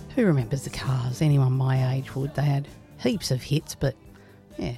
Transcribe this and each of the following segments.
Who remembers the Cars? Anyone my age would. They had heaps of hits, but yeah.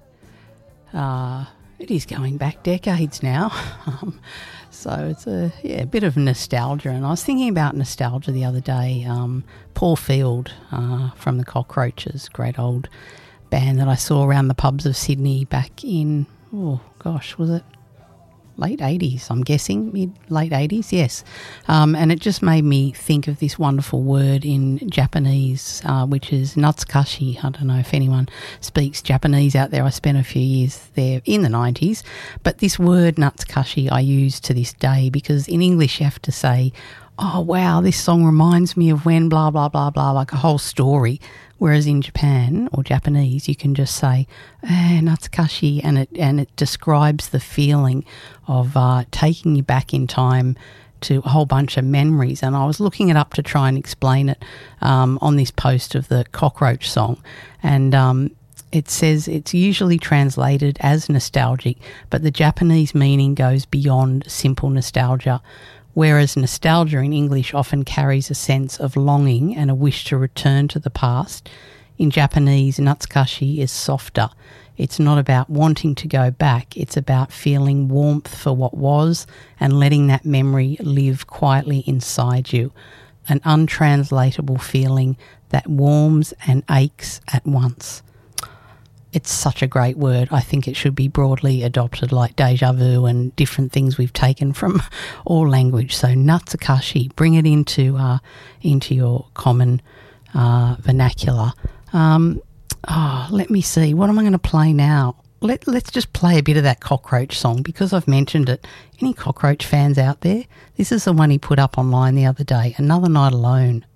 It is going back decades now. So it's a bit of nostalgia. And I was thinking about nostalgia the other day. Paul Field from the Cockroaches, great old band that I saw around the pubs of Sydney back in, was it late 80s, I'm guessing, late 80s, yes. And it just made me think of this wonderful word in Japanese, which is natsukashi. I don't know if anyone speaks Japanese out there. I spent a few years there in the 90s. But this word natsukashi I use to this day, because in English you have to say, oh, wow, this song reminds me of when blah, blah, blah, blah, like a whole story. Whereas in Japan or Japanese, you can just say, natsukashi, and it describes the feeling of taking you back in time to a whole bunch of memories. And I was looking it up to try and explain it on this post of the Cockroach song. And it says it's usually translated as nostalgic, but the Japanese meaning goes beyond simple nostalgia. Whereas nostalgia in English often carries a sense of longing and a wish to return to the past, in Japanese, natsukashi is softer. It's not about wanting to go back, it's about feeling warmth for what was and letting that memory live quietly inside you, an untranslatable feeling that warms and aches at once. It's such a great word. I think it should be broadly adopted like deja vu and different things we've taken from all language. So natsukashi, bring it into your common vernacular. Let me see. What am I going to play now? Let's just play a bit of that Cockroach song because I've mentioned it. Any Cockroach fans out there? This is the one he put up online the other day, Another Night Alone.